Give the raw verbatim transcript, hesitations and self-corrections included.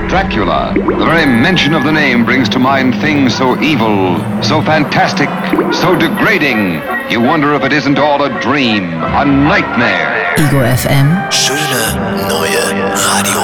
Dracula. The very mention of the name brings to mind things so evil, so fantastic, so degrading. You wonder if it isn't all a dream, a nightmare. Ego F M. Schöne neue Radio.